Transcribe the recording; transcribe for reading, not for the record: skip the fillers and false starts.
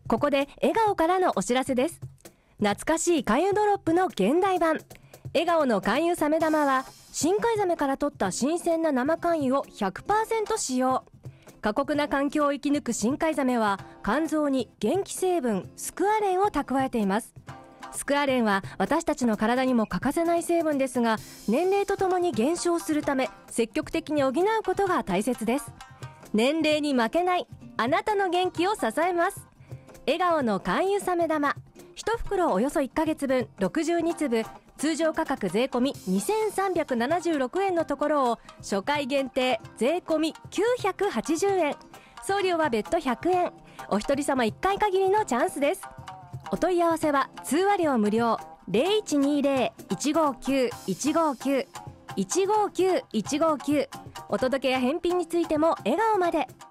ここで笑顔からのお知らせです。懐かしい勧誘ドロップの現代版、笑顔の勧誘サメ玉は深海ザメから取った新鮮な生肝油を 100% 使用。過酷な環境を生き抜く深海ザメは肝臓に元気成分スクアレンを蓄えています。スクアレンは私たちの体にも欠かせない成分ですが、年齢とともに減少するため積極的に補うことが大切です。年齢に負けないあなたの元気を支えます。笑顔の肝油サメ玉、1袋およそ1ヶ月分62粒、通常価格税込み2376円のところを初回限定税込み980円、送料は別途100円。お一人様1回限りのチャンスです。お問い合わせは通話料無料 0120-159-159 159-159。お届けや返品についても笑顔まで。